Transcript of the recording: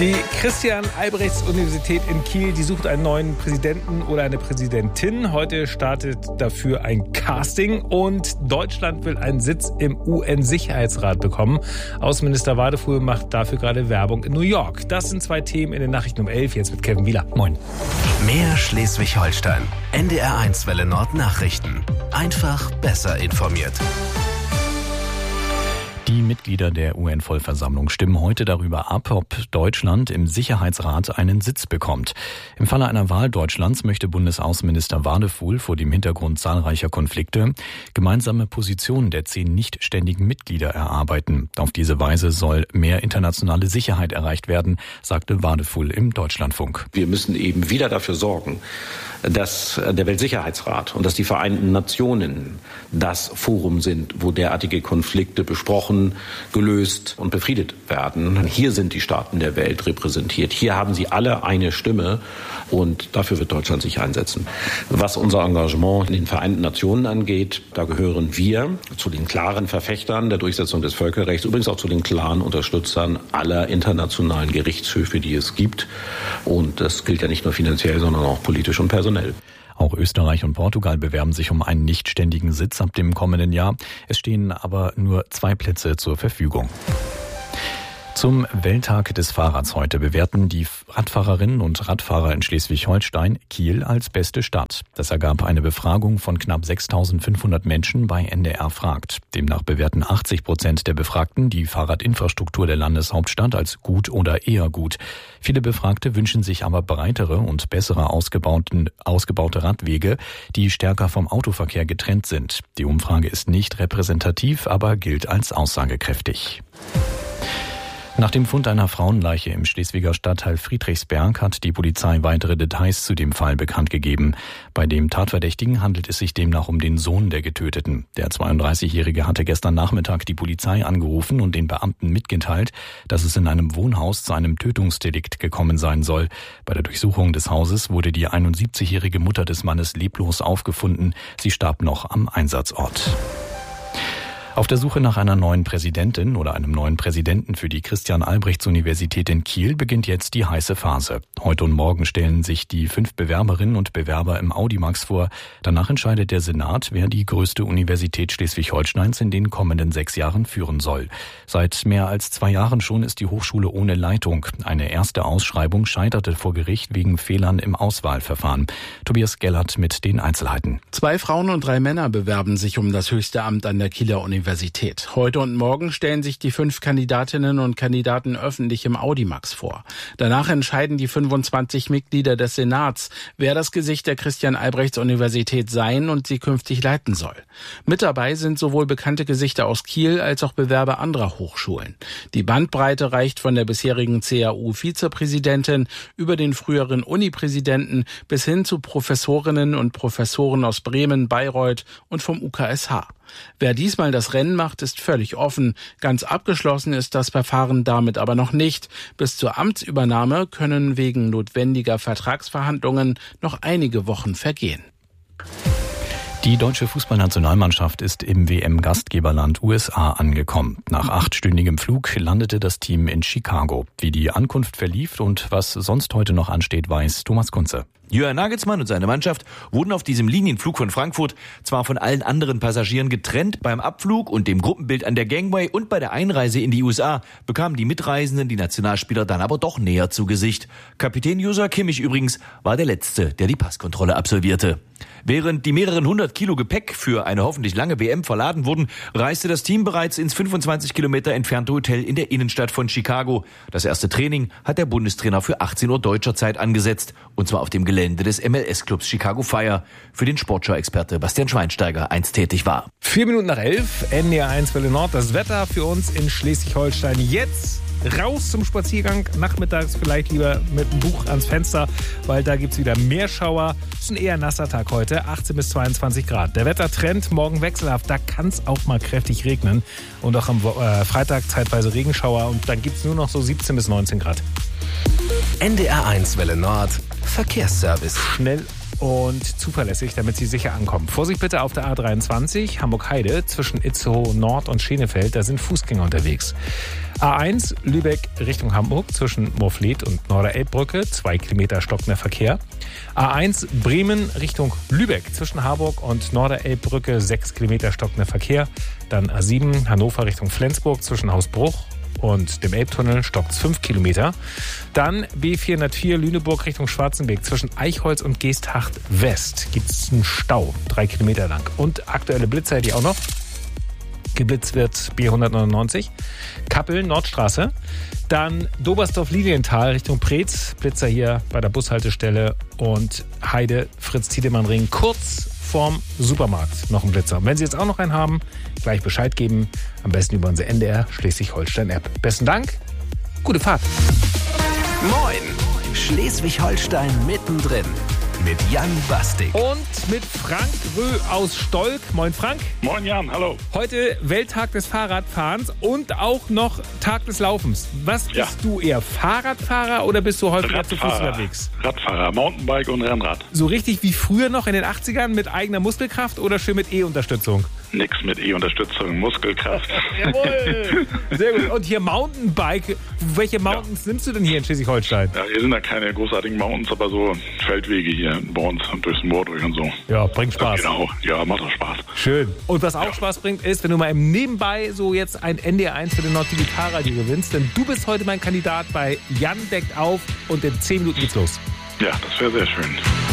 Die Christian-Albrechts-Universität in Kiel, die sucht einen neuen Präsidenten oder eine Präsidentin. Heute startet dafür ein Casting und Deutschland will einen Sitz im UN-Sicherheitsrat bekommen. Außenminister Wadefuhl macht dafür gerade Werbung in New York. Das sind 2 Themen in den Nachrichten um 11. Jetzt mit Kevin Wieler. Moin. Mehr Schleswig-Holstein. NDR1 Welle Nord Nachrichten. Einfach besser informiert. Die Mitglieder der UN-Vollversammlung stimmen heute darüber ab, ob Deutschland im Sicherheitsrat einen Sitz bekommt. Im Falle einer Wahl Deutschlands möchte Bundesaußenminister Wadefuhl vor dem Hintergrund zahlreicher Konflikte gemeinsame Positionen der 10 nicht ständigen Mitglieder erarbeiten. Auf diese Weise soll mehr internationale Sicherheit erreicht werden, sagte Wadefuhl im Deutschlandfunk. Wir müssen eben wieder dafür sorgen, dass der Weltsicherheitsrat und dass die Vereinten Nationen das Forum sind, wo derartige Konflikte besprochen, gelöst und befriedet werden. Hier sind die Staaten der Welt repräsentiert. Hier haben sie alle eine Stimme und dafür wird Deutschland sich einsetzen. Was unser Engagement in den Vereinten Nationen angeht, da gehören wir zu den klaren Verfechtern der Durchsetzung des Völkerrechts, übrigens auch zu den klaren Unterstützern aller internationalen Gerichtshöfe, die es gibt. Und das gilt ja nicht nur finanziell, sondern auch politisch und personell. Auch Österreich und Portugal bewerben sich um einen nichtständigen Sitz ab dem kommenden Jahr. Es stehen aber nur 2 Plätze zur Verfügung. Zum Welttag des Fahrrads heute bewerten die Radfahrerinnen und Radfahrer in Schleswig-Holstein Kiel als beste Stadt. Das ergab eine Befragung von knapp 6.500 Menschen bei NDR fragt. Demnach bewerten 80% der Befragten die Fahrradinfrastruktur der Landeshauptstadt als gut oder eher gut. Viele Befragte wünschen sich aber breitere und bessere ausgebaute Radwege, die stärker vom Autoverkehr getrennt sind. Die Umfrage ist nicht repräsentativ, aber gilt als aussagekräftig. Nach dem Fund einer Frauenleiche im Schleswiger Stadtteil Friedrichsberg hat die Polizei weitere Details zu dem Fall bekannt gegeben. Bei dem Tatverdächtigen handelt es sich demnach um den Sohn der Getöteten. Der 32-Jährige hatte gestern Nachmittag die Polizei angerufen und den Beamten mitgeteilt, dass es in einem Wohnhaus zu einem Tötungsdelikt gekommen sein soll. Bei der Durchsuchung des Hauses wurde die 71-jährige Mutter des Mannes leblos aufgefunden. Sie starb noch am Einsatzort. Auf der Suche nach einer neuen Präsidentin oder einem neuen Präsidenten für die Christian-Albrechts-Universität in Kiel beginnt jetzt die heiße Phase. Heute und morgen stellen sich die 5 Bewerberinnen und Bewerber im Audimax vor. Danach entscheidet der Senat, wer die größte Universität Schleswig-Holsteins in den kommenden 6 Jahren führen soll. Seit mehr als 2 Jahren schon ist die Hochschule ohne Leitung. Eine erste Ausschreibung scheiterte vor Gericht wegen Fehlern im Auswahlverfahren. Tobias Gellert mit den Einzelheiten. 2 Frauen und 3 Männer bewerben sich um das höchste Amt an der Kieler Universität. Heute und morgen stellen sich die 5 Kandidatinnen und Kandidaten öffentlich im Audimax vor. Danach entscheiden die 25 Mitglieder des Senats, wer das Gesicht der Christian-Albrechts-Universität sein und sie künftig leiten soll. Mit dabei sind sowohl bekannte Gesichter aus Kiel als auch Bewerber anderer Hochschulen. Die Bandbreite reicht von der bisherigen CAU-Vizepräsidentin über den früheren Uni-Präsidenten bis hin zu Professorinnen und Professoren aus Bremen, Bayreuth und vom UKSH. Wer diesmal das Rennen macht, ist völlig offen. Ganz abgeschlossen ist das Verfahren damit aber noch nicht. Bis zur Amtsübernahme können wegen notwendiger Vertragsverhandlungen noch einige Wochen vergehen. Die deutsche Fußballnationalmannschaft ist im WM-Gastgeberland USA angekommen. Nach 8-stündigem Flug landete das Team in Chicago. Wie die Ankunft verlief und was sonst heute noch ansteht, weiß Thomas Kunze. Jürgen Nagelsmann und seine Mannschaft wurden auf diesem Linienflug von Frankfurt zwar von allen anderen Passagieren getrennt, beim Abflug und dem Gruppenbild an der Gangway und bei der Einreise in die USA bekamen die Mitreisenden die Nationalspieler dann aber doch näher zu Gesicht. Kapitän Joshua Kimmich übrigens war der Letzte, der die Passkontrolle absolvierte. Während die mehreren 100 Kilo Gepäck für eine hoffentlich lange WM verladen wurden, reiste das Team bereits ins 25 Kilometer entfernte Hotel in der Innenstadt von Chicago. Das erste Training hat der Bundestrainer für 18 Uhr deutscher Zeit angesetzt, und zwar auf dem Gelände des MLS-Clubs Chicago Fire, für den Sportschau-Experte Bastian Schweinsteiger einst tätig war. 4 Minuten nach 11, NDR1 Welle Nord, das Wetter für uns in Schleswig-Holstein jetzt. Raus zum Spaziergang, nachmittags vielleicht lieber mit einem Buch ans Fenster, weil da gibt es wieder mehr Schauer. Es ist ein eher nasser Tag heute, 18 bis 22 Grad. Der Wettertrend morgen wechselhaft, da kann es auch mal kräftig regnen. Und auch am Freitag zeitweise Regenschauer und dann gibt es nur noch so 17 bis 19 Grad. NDR1 Welle Nord, Verkehrsservice. Schnell und zuverlässig, damit Sie sicher ankommen. Vorsicht bitte auf der A23 Hamburg-Heide zwischen Itzehoe Nord und Schenefeld. Da sind Fußgänger unterwegs. A1 Lübeck Richtung Hamburg zwischen Moorfleet und Norderelbbrücke. 2 Kilometer stockender Verkehr. A1 Bremen Richtung Lübeck zwischen Harburg und Norderelbbrücke. 6 Kilometer stockender Verkehr. Dann A7 Hannover Richtung Flensburg zwischen Hausbruch und dem Elbtunnel stockt 5 Kilometer. Dann B404 Lüneburg Richtung Schwarzenberg zwischen Eichholz und Geesthacht West gibt es einen Stau, 3 Kilometer lang. Und aktuelle Blitzer hätte ich auch noch. Geblitzt wird B199, Kappeln, Nordstraße. Dann Dobersdorf-Lilienthal Richtung Preetz, Blitzer hier bei der Bushaltestelle. Und Heide, Fritz-Tiedemann-Ring, kurz vorm Supermarkt noch ein Blitzer. Und wenn Sie jetzt auch noch einen haben, gleich Bescheid geben. Am besten über unsere NDR Schleswig-Holstein-App. Besten Dank, gute Fahrt. Moin, Schleswig-Holstein mittendrin mit Jan Bastik. Und mit Frank Röh aus Stolk. Moin Frank. Moin Jan, hallo. Heute Welttag des Fahrradfahrens und auch noch Tag des Laufens. Was bist du eher, Fahrradfahrer oder bist du häufiger zu Fuß unterwegs? Radfahrer, Mountainbike und Rennrad. So richtig wie früher noch in den 80ern mit eigener Muskelkraft oder schön mit E-Unterstützung? Nix mit E-Unterstützung, Muskelkraft. Jawohl, sehr gut. Und hier Mountainbike, welche Mountains nimmst du denn hier in Schleswig-Holstein? Ja, hier sind ja keine großartigen Mountains, aber so Feldwege hier bei uns und durchs Moor durch und so. Ja, bringt Spaß. Genau, ja, macht auch Spaß. Schön. Und was auch Spaß bringt, ist, wenn du mal im Nebenbei so jetzt ein NDR1 für den Nord-Digital-Radio gewinnst, denn du bist heute mein Kandidat bei Jan deckt auf und in 10 Minuten geht's los. Ja, das wäre sehr schön.